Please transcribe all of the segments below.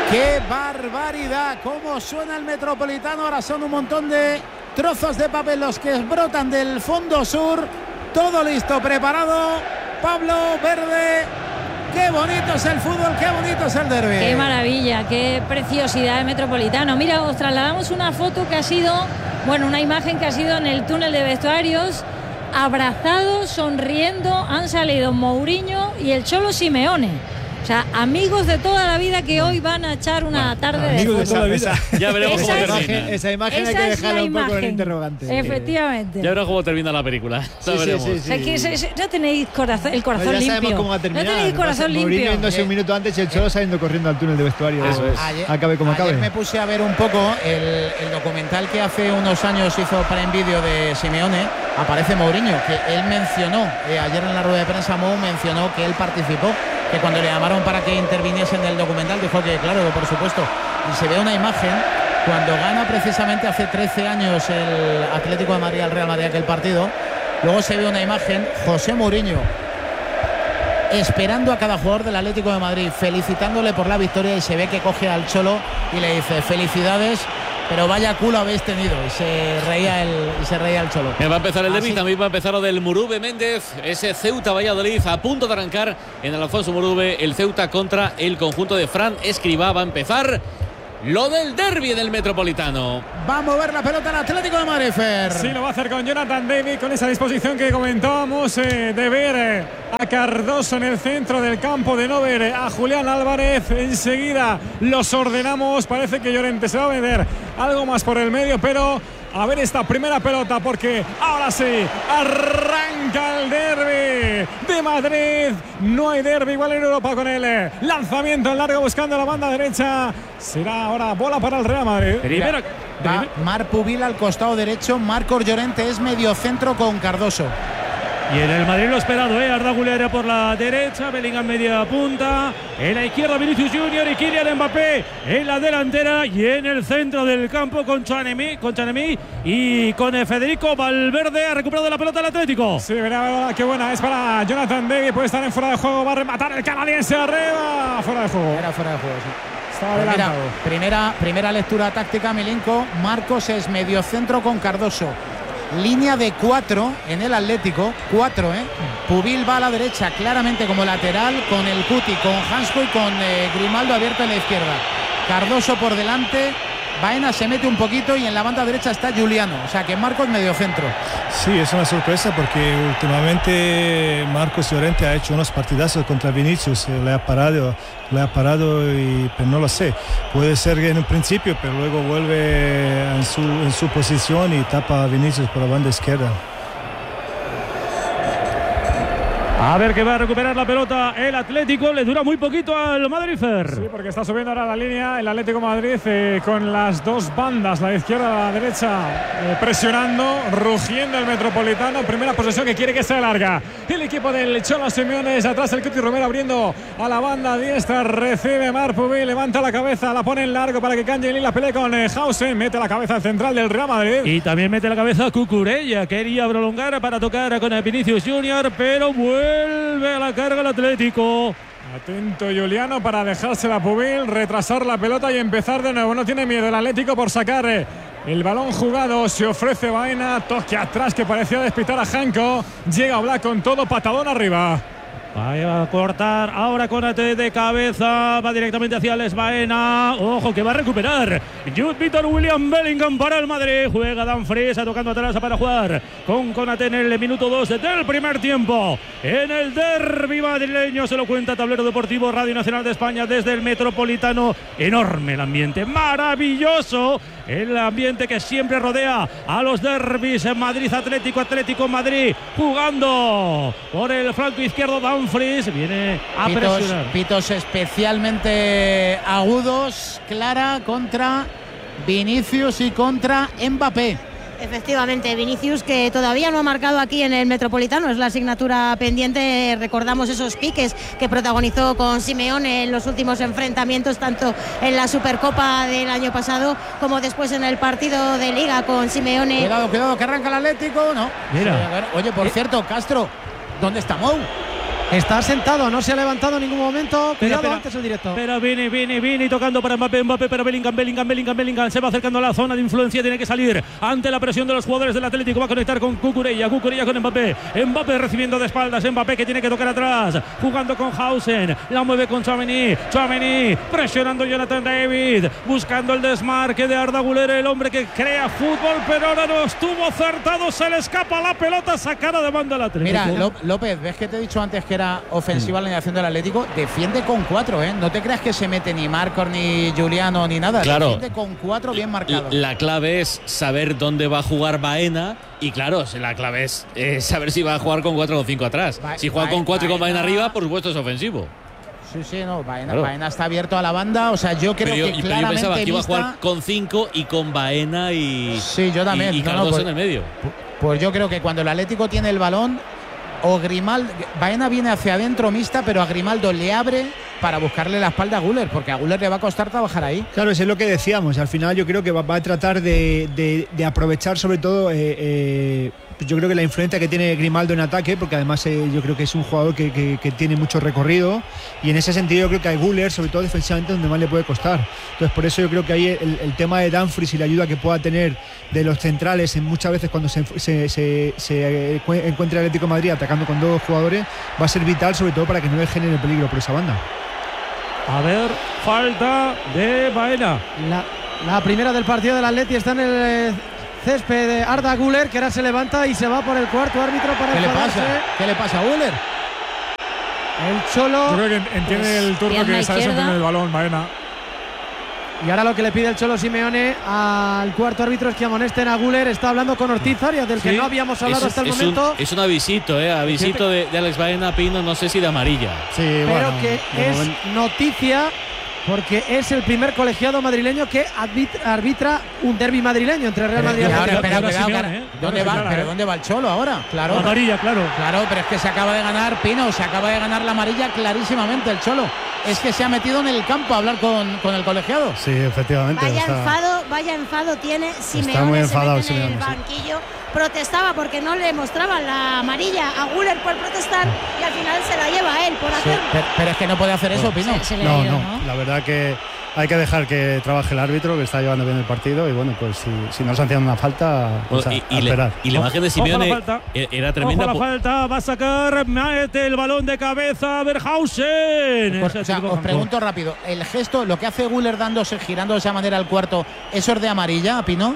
¡Qué barbaridad! ¿Cómo suena el Metropolitano? Ahora son un montón de trozos de papel los que brotan del fondo sur. Todo listo, preparado. Pablo Verde. ¡Qué bonito es el fútbol! ¡Qué bonito es el derbi! ¡Qué maravilla! ¡Qué preciosidad de Metropolitano! Mira, os trasladamos una foto que ha sido, bueno, una imagen que ha sido en el túnel de vestuarios. Abrazados, sonriendo, han salido Mourinho y el Cholo Simeone. O sea, amigos de toda la vida que hoy van a echar una tarde de amigos de toda la vida. Ya veremos cómo termina. Esa imagen hay que dejarla un poco en el interrogante. Efectivamente. Ya veremos cómo termina la película. Sí. Es que no tenéis el corazón ya limpio. Sabemos cómo va a terminar. No tenéis corazón limpio. Mourinho yéndose un minuto antes y el Cholo saliendo corriendo al túnel de vestuario. Eso es. Acabe como acabe. Ayer me puse a ver un poco el documental que hace unos años hizo Prime Video de Simeone. Aparece Mourinho, que él mencionó, ayer en la rueda de prensa Mou mencionó que él participó, que cuando le llamaron para que interviniese en el documental dijo que claro, por supuesto. Y se ve una imagen cuando gana precisamente hace 13 años el Atlético de Madrid al Real Madrid aquel partido. Luego se ve una imagen, José Mourinho esperando a cada jugador del Atlético de Madrid, felicitándole por la victoria, y se ve que coge al Cholo y le dice felicidades, pero vaya culo habéis tenido. Y se reía el Cholo. Va a empezar el derbi, también va a empezar lo del Murube Méndez, ese Ceuta Valladolid a punto de arrancar en el Alfonso Murube, el Ceuta contra el conjunto de Fran Escribá. Va a empezar lo del derbi del Metropolitano. Va a mover la pelota el Atlético de Madrid, Fer. Sí, lo va a hacer con Jonathan David, con esa disposición que comentábamos de ver a Cardoso en el centro del campo, de no ver a Julián Álvarez. Enseguida los ordenamos. Parece que Llorente se va a vender algo más por el medio, pero a ver esta primera pelota, porque ahora sí arranca el derbi de Madrid. No hay derbi igual en Europa con el lanzamiento en largo buscando la banda derecha. Será ahora bola para el Real Madrid. Primero Marc Pubil al costado derecho. Marcos Llorente es medio centro con Cardoso. Y en el Madrid lo esperado, Arda Güler por la derecha, Bellingham media punta, en la izquierda Vinicius Junior y Kylian Mbappé en la delantera, y en el centro del campo con Tchouaméni y con Federico Valverde. Ha recuperado la pelota el Atlético. Sí, verá qué buena es para Jonathan David, puede estar en fuera de juego, va a rematar el canadiense arriba, fuera de juego. Era fuera de juego, sí. Estaba adelantado. Primera lectura táctica, Milinko. Marcos es medio centro con Cardoso. Línea de 4 en el Atlético, 4, Pubil va a la derecha claramente como lateral, con el Cuti, con Hansco y con Grimaldo abierto en la izquierda. Cardoso por delante, Baena se mete un poquito y en la banda derecha está Juliano, o sea que Marcos medio centro. Sí, es una sorpresa porque últimamente Marcos Llorente ha hecho unos partidazos contra Vinicius, le ha parado y pero no lo sé, puede ser que en un principio, pero luego vuelve en su posición y tapa a Vinicius por la banda izquierda. A ver que va a recuperar la pelota el Atlético. Le dura muy poquito al Madrid, Fer. Sí, porque está subiendo ahora la línea el Atlético Madrid con las dos bandas, la izquierda y la derecha, presionando, rugiendo el Metropolitano. Primera posesión que quiere que sea larga. El equipo del Cholo Simeone es atrás, el Cuti Romero abriendo a la banda diestra. Recibe Marc Pubil, levanta la cabeza, la pone en largo para que Kangin la pelea con Hausen. Mete la cabeza al central del Real Madrid. Y también mete la cabeza Cucurella. Quería prolongar para tocar con el Vinicius Junior, pero vuelve a la carga el Atlético. Atento Juliano para dejársela a Pubil, retrasar la pelota y empezar de nuevo. No tiene miedo el Atlético por sacar el balón jugado. Se ofrece Baena, toque atrás que parecía despistar a Janko. Llega Oblak con todo, patadón arriba. Va a cortar ahora con Ate de cabeza, va directamente hacia Les Baena. Ojo que va a recuperar Jude Víctor William Bellingham para el Madrid. Juega Dumfries tocando atrás para jugar con Konate en el minuto 2 del primer tiempo. En el derbi madrileño se lo cuenta Tablero Deportivo, Radio Nacional de España desde el Metropolitano. Enorme el ambiente, maravilloso el ambiente que siempre rodea a los derbis. Madrid Atlético Madrid jugando por el flanco izquierdo. Dumfries viene a presionar. Pitos especialmente agudos, Clara, contra Vinicius y contra Mbappé. Efectivamente, Vinicius, que todavía no ha marcado aquí en el Metropolitano, es la asignatura pendiente. Recordamos esos piques que protagonizó con Simeone en los últimos enfrentamientos, tanto en la Supercopa del año pasado como después en el partido de Liga con Simeone. Cuidado, que arranca el Atlético, ¿no? Mira. Sí, a ver, oye, por cierto, Castro, ¿dónde está Mou? Está sentado, no se ha levantado en ningún momento. Cuidado, antes el directo. Pero Vini tocando para Mbappé para Bellingham. Se va acercando a la zona de influencia, tiene que salir ante la presión de los jugadores del Atlético. Va a conectar con Cucurella con Mbappé. Mbappé recibiendo de espaldas. Mbappé que tiene que tocar atrás. Jugando con Hausen. La mueve con Tchouaméni. Presionando Jonathan David. Buscando el desmarque de Arda Güler, el hombre que crea fútbol, pero ahora no estuvo acertado. Se le escapa la pelota sacada de banda al Atlético. Mira, López, ¿ves que te he dicho antes que era ofensiva la alineación del Atlético? Defiende con 4, ¿eh? No te creas que se mete ni Marcos, ni Juliano, ni nada. Claro. Defiende con 4 bien marcados. La clave es saber dónde va a jugar Baena. Y claro, la clave es saber si va a jugar con 4 o 5 atrás. Si juega con 4 y con Baena arriba, por supuesto es ofensivo. Sí, no, Baena, claro. Baena está abierto a la banda. O sea, yo creo que claramente yo pensaba que iba a vista... jugar con 5 y con Baena y. Sí, yo también. Y Cardoso en el medio. Pues yo creo que cuando el Atlético tiene el balón, o Grimaldo, Baena viene hacia adentro mixta, pero a Grimaldo le abre para buscarle la espalda a Güler, porque a Güler le va a costar trabajar ahí. Claro, eso es lo que decíamos. Al final yo creo que va a tratar de aprovechar sobre todo yo creo que la influencia que tiene Grimaldo en ataque, porque además yo creo que es un jugador que tiene mucho recorrido, y en ese sentido yo creo que a Güler, sobre todo defensivamente, donde más le puede costar. Entonces por eso yo creo que ahí el tema de Dumfries y la ayuda que pueda tener de los centrales muchas veces cuando se encuentra el Atlético de Madrid atacando con 2 jugadores, va a ser vital, sobre todo para que no le genere peligro por esa banda. A ver, falta de Baena. La primera del partido del Atleti está en el césped de Arda Güler, que ahora se levanta y se va por el cuarto árbitro para enfadarse. ¿Qué le pasa a Güler? El Cholo. Yo creo que entiende el turno que sale en el balón, Baena. Y ahora lo que le pide el Cholo Simeone al cuarto árbitro es que amonesten a Güler. Está hablando con Ortiz Arias, del que no habíamos hablado hasta el momento. Es un avisito, avisito de Alex Baena, Pino, no sé si de amarilla. Sí, pero que es noticia, porque es el primer colegiado madrileño que arbitra un derbi madrileño entre Real Madrid y Atlético. ¿Pero dónde va el Cholo ahora? Claro. Amarilla, claro. Claro, pero es que se acaba de ganar, Pino, se acaba de ganar la amarilla clarísimamente el Cholo. Es que se ha metido en el campo a hablar con el colegiado. Sí, efectivamente. Vaya enfado tiene Simeone. Está muy enfadado se mete en el banquillo. Protestaba porque no le mostraban la amarilla a Güler por protestar y al final se la lleva a él por hacerlo. Pero es que no puede hacer eso, Pino. No, la verdad que hay que dejar que trabaje el árbitro, que está llevando bien el partido, y bueno, pues si no sancionan una falta, pues a esperar. Y la imagen de Simeone era tremenda. Ojo la falta, va a sacar, mete el balón de cabeza a Verhausen. Pues, os pregunto rápido, ¿el gesto, lo que hace Güler girando de esa manera al cuarto, eso es de amarilla, Pino?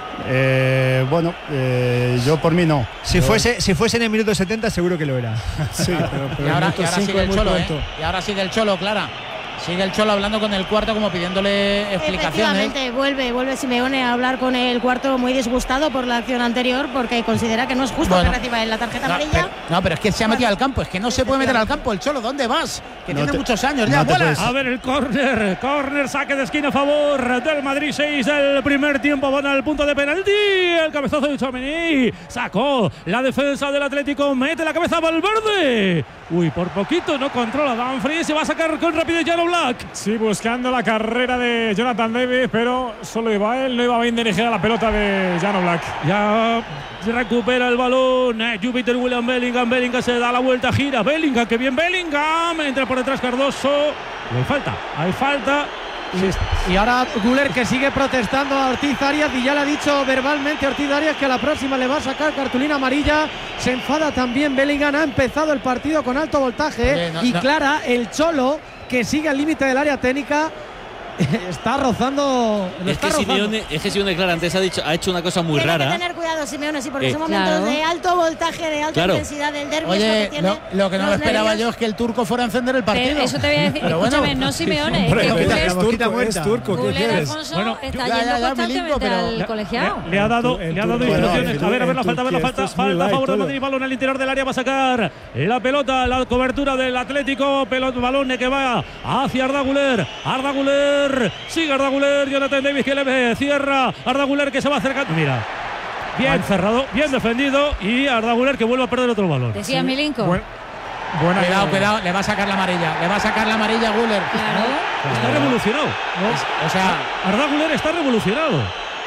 Yo por mí no. Si fuese en el minuto 70 seguro que lo era. Sí, pero y ahora sigue el Cholo, Y ahora sigue el Cholo, Clara. Sigue el Cholo hablando con el cuarto, como pidiéndole explicaciones. Efectivamente, vuelve Simeone a hablar con el cuarto, muy disgustado por la acción anterior, porque considera que no es justo que reciba la tarjeta amarilla. Pero es que se ha metido al campo, es que no se puede meter al campo el Cholo. ¿Dónde vas? Que tiene muchos años ya. A ver el córner, saque de esquina a favor del Madrid. 6 del primer tiempo, van al punto de penalti. El cabezazo de Tchouaméni sacó la defensa del Atlético, mete la cabeza a Valverde. Uy, por poquito no controla Dumfries, se va a sacar con rapidez Jan Oblak. Sí, buscando la carrera de Jonathan David, pero solo iba él, no iba bien dirigida la pelota de Jan Oblak. Ya recupera el balón Jupiter William Bellingham se da la vuelta, gira Bellingham, que bien Bellingham, entra por detrás Cardoso. Hay falta. Y ahora Güler, que sigue protestando a Ortiz Arias, y ya le ha dicho verbalmente a Ortiz Arias que a la próxima le va a sacar cartulina amarilla. Se enfada también Bellingham. Ha empezado el partido con alto voltaje. Clara, el Cholo, que sigue al límite del área técnica, está rozando. Es que Simeone, Clara, antes ha hecho una cosa muy rara. Tiene que tener cuidado Simeone, sí, porque son momentos de alto voltaje, de alta intensidad del derbi. Oye, lo que no me esperaba yo es que el turco fuera a encender el partido. Eso te voy a decir. Escúchame, no Simeone, es que Güler es turco. ¿Qué quieres? Alfonso está yendo constantemente al colegiado. Le ha dado instrucciones. A ver la falta. Falta a favor de Madrid, balón al interior del área, va a sacar la pelota, la cobertura del Atlético, balón que va hacia Arda Güler. Sigue Arda Güler, Jonathan Davis que le ve, cierra Arda Güler, que se va acercando. Mira, bien cerrado, bien defendido, y Arda Güler que vuelve a perder otro balón. Decía Milinko. Cuidado, le va a sacar la amarilla. A Güler. Claro. Está revolucionado. O sea, Arda Güler está revolucionado.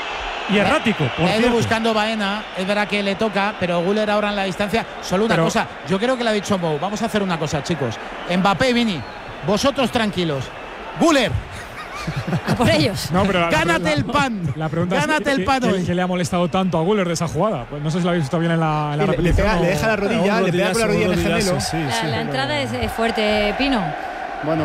y errático. Le ha ido buscando Baena, es verdad que le toca, pero Güler ahora en la distancia. Solo una cosa, yo creo que le ha dicho Mou, vamos a hacer una cosa, chicos. Mbappé y Vini, vosotros tranquilos. Güler, A por ellos. No, pero gánate el pan. La pregunta gánate es el pan hoy. ¿qué le ha molestado tanto a Güler de esa jugada? Pues no sé si lo habéis visto bien en la repetición. Le deja la rodilla, le pega con la rodilla en el gemelo. La entrada es fuerte, Pino. Bueno,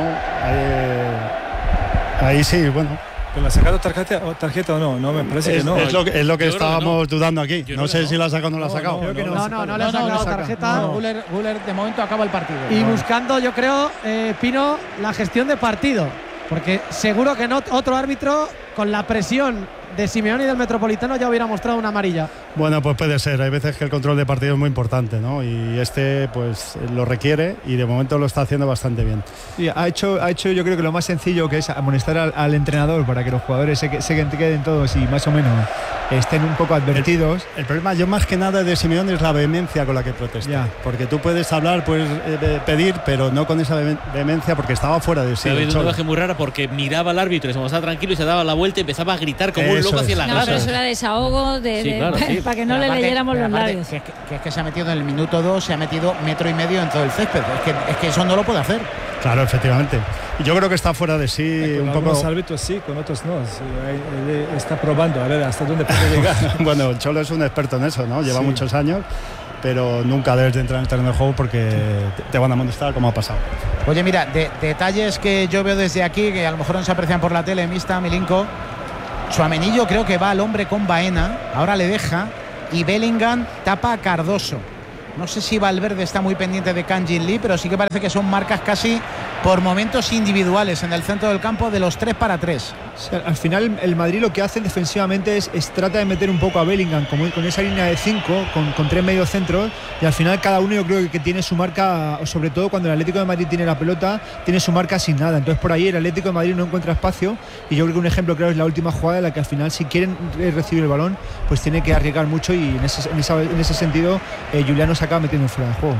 ahí sí, bueno. ¿Pero la ha sacado tarjeta o no? No, me parece que no. Es lo que estábamos dudando aquí. No sé si la ha sacado o no la ha sacado. No le ha sacado tarjeta. Güler de momento acaba el partido. Y buscando, yo creo, Pino, la gestión de partido. Porque seguro que no otro árbitro, con la presión de Simeone y del Metropolitano, ya hubiera mostrado una amarilla. Bueno, pues puede ser. Hay veces que el control de partido es muy importante, ¿no? Y pues lo requiere y de momento lo está haciendo bastante bien. Sí, ha hecho yo creo que lo más sencillo, que es amonestar al entrenador para que los jugadores se queden todos y más o menos estén un poco advertidos. El problema, yo más que nada de Simeone, es la vehemencia con la que protesta. Ya. Porque tú puedes hablar, puedes pedir, pero no con esa vehemencia, porque estaba fuera de sí. Ha habido una imagen muy rara porque miraba al árbitro y se mostraba tranquilo y se daba la vuelta y empezaba a gritar como un loco hacia la grada. No, pero eso era desahogo para que no le leyéramos los labios. Que es que se ha metido en el minuto 2, se ha metido 1,5 metros en todo el césped. Es que eso no lo puede hacer. Claro, efectivamente. Y yo creo que está fuera de sí con un poco. Algunos árbitros sí, con otros no. Él está probando a ver hasta dónde puede llegar. Bueno, el Cholo es un experto en eso, ¿no? Lleva muchos años, pero nunca debes de entrar en el terreno de juego porque te van a amonestar, como ha pasado. Oye, mira, detalles que yo veo desde aquí, que a lo mejor no se aprecian por la tele, Mista, Milinko. Tchouaméni yo creo que va al hombre con Baena, ahora le deja, y Bellingham tapa a Cardoso. No sé si Valverde está muy pendiente de Kang Jin Lee, pero sí que parece que son marcas casi por momentos individuales en el centro del campo de los 3 para 3. O sea, al final el Madrid lo que hace defensivamente es trata de meter un poco a Bellingham con esa línea de 5 con 3 mediocentros, y al final cada uno yo creo que tiene su marca, sobre todo cuando el Atlético de Madrid tiene la pelota, tiene su marca sin nada. Entonces por ahí el Atlético de Madrid no encuentra espacio, y yo creo que un ejemplo claro es la última jugada en la que al final, si quieren recibir el balón, pues tiene que arriesgar mucho, y en ese sentido Juliano se acaba metiendo fuera de juego.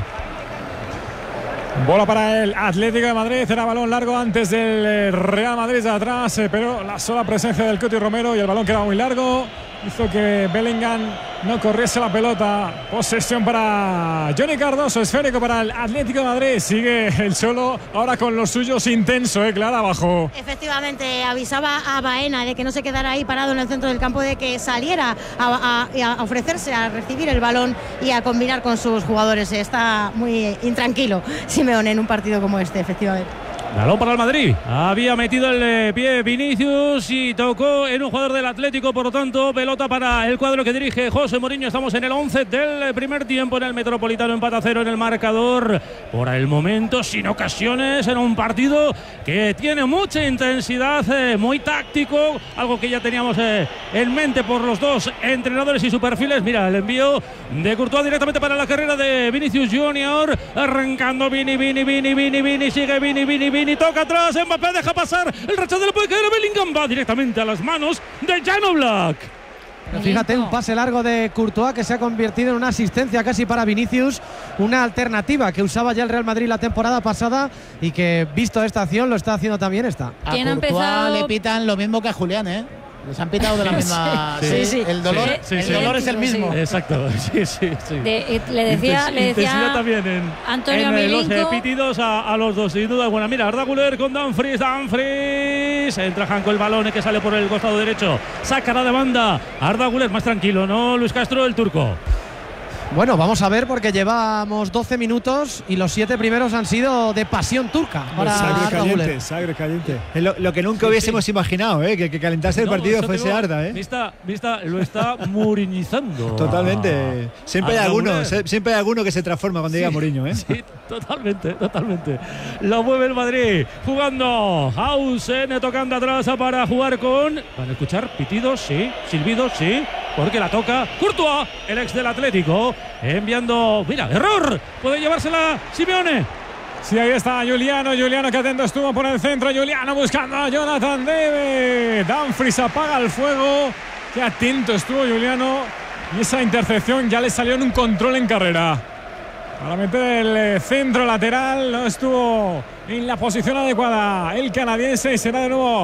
Bola para el Atlético de Madrid, era balón largo antes del Real Madrid de atrás, pero la sola presencia del Cuti Romero y el balón quedaba muy largo, hizo que Bellingham no corriese la pelota. Posesión para Johnny Cardoso, esférico para el Atlético de Madrid. Sigue el Cholo ahora con los suyos, intenso, Clara, abajo. Efectivamente, avisaba a Baena de que no se quedara ahí parado en el centro del campo, de que saliera a ofrecerse a recibir el balón y a combinar con sus jugadores. Está muy intranquilo Simeone en un partido como este, efectivamente. Balón para el Madrid. Había metido el pie Vinicius y tocó en un jugador del Atlético. Por lo tanto, pelota para el cuadro que dirige José Mourinho. Estamos en el 11 del primer tiempo en el Metropolitano. Empate a 0 en el marcador. Por el momento, sin ocasiones, en un partido que tiene mucha intensidad, muy táctico. Algo que ya teníamos en mente por los dos entrenadores y sus perfiles. Mira, el envío de Courtois directamente para la carrera de Vinicius Junior. Arrancando Vini. Sigue Vini. Toca atrás, Mbappé deja pasar el rechazo del puede Bellingham, va directamente a las manos de Jan Oblak. Fíjate, un pase largo de Courtois que se ha convertido en una asistencia casi para Vinicius, una alternativa que usaba ya el Real Madrid la temporada pasada y que, visto esta acción, lo está haciendo también esta. A Courtois le pitan lo mismo que a Julián, ¿eh? Les han pitado de la misma. Sí. El dolor es el mismo. Exacto. Sí. Le decía intensidad también en Antonio Milinko. Los pitidos a los dos, sin duda. Bueno, mira, Arda Güler con Dumfries. Entra Janko, el balón que sale por el costado derecho. Sacará de banda. Arda Güler más tranquilo, ¿no? Luis Castro, el turco. Bueno, vamos a ver, porque llevamos 12 minutos y los 7 primeros han sido de pasión turca. Sangre caliente. Lo que nunca hubiésemos imaginado, que calentase el partido fuese Arda. Vista, lo está muriñizando. Totalmente. Siempre hay alguno que se transforma cuando llega Mourinho. Sí, totalmente. Lo mueve el Madrid. Jugando Hausen, tocando atrás para jugar con... ¿Van a escuchar pitidos? Sí. Silbidos, sí. Porque la toca Courtois, el ex del Atlético. Enviando, mira, error, puede llevársela Simeone. Sí, ahí está Juliano que atento estuvo por el centro. Juliano buscando a Jonathan David. Dumfries apaga el fuego. Qué atento estuvo Juliano, y esa intercepción ya le salió en un control en carrera. Para meter el centro lateral, no estuvo en la posición adecuada el canadiense, y será de nuevo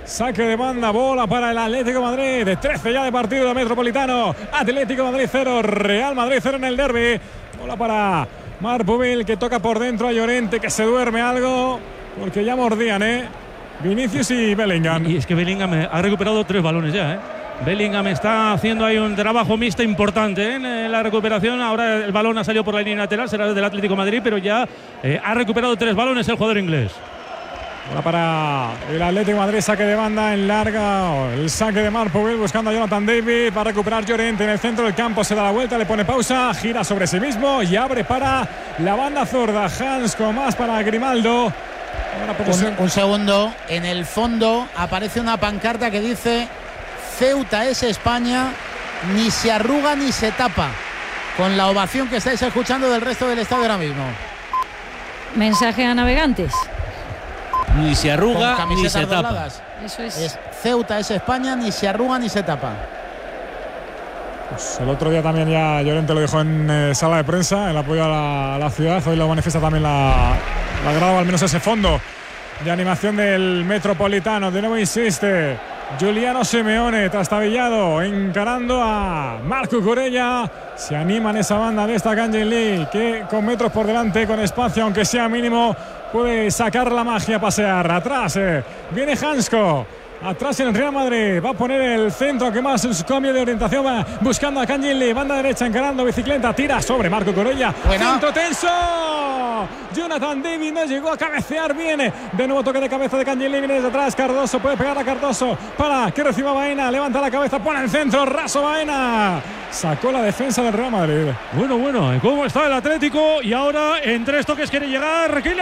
Saque de banda, bola para el Atlético de Madrid. De 13 ya de partido de Metropolitano. Atlético de Madrid 0, Real Madrid 0 en el derbi. Bola para Marc Pubil, que toca por dentro a Llorente, que se duerme algo, porque ya mordían, Vinicius y Bellingham. Y es que Bellingham ha recuperado 3 balones ya, Bellingham está haciendo ahí un trabajo mixto importante en la recuperación. Ahora el balón ha salido por la línea lateral, será del Atlético de Madrid, pero ya ha recuperado 3 balones el jugador inglés. Ahora para el Atlético de Madrid, saque de banda en larga. El saque de Marc Pubil buscando a Jonathan David para recuperar Llorente en el centro del campo. Se da la vuelta, le pone pausa, gira sobre sí mismo y abre para la banda zurda. Hans con más para Grimaldo. Un segundo. En el fondo aparece una pancarta que dice: Ceuta es España, ni se arruga ni se tapa. Con la ovación que estáis escuchando del resto del estadio ahora mismo. Mensaje a navegantes. Ni se arruga ni se tapa. Eso es. Ceuta es España, ni se arruga ni se tapa. Pues el otro día también ya Llorente lo dijo en sala de prensa, el apoyo a la ciudad. Hoy lo manifiesta también la grada, o al menos ese fondo de animación del Metropolitano. De nuevo insiste Giuliano Simeone, trastabillado, encarando a Marc Cucurella. Se anima en esa banda de esta Kangin Lee, que con metros por delante, con espacio, aunque sea mínimo, puede sacar la magia a pasear. Atrás viene Hansko. Atrás en el Real Madrid, va a poner el centro, que más es cambio de orientación, va buscando a Kangin Lee, banda derecha encarando, bicicleta, tira sobre Marc Cucurella. Centro tenso, Jonathan David no llegó a cabecear bien. De nuevo toque de cabeza de Kangin Lee, viene desde atrás, Cardoso puede pegar a Cardoso para que reciba Baena, levanta la cabeza, pone el centro, raso Baena. Sacó la defensa del Real Madrid. Bueno, ¿cómo está el Atlético? Y ahora en 3 toques quiere llegar.